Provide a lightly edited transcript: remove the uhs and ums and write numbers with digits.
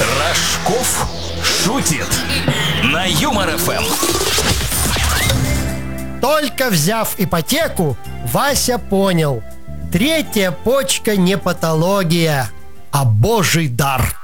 Рожков шутит на Юмор ФМ. Только взяв ипотеку, Вася понял: третья почка не патология, а божий дар.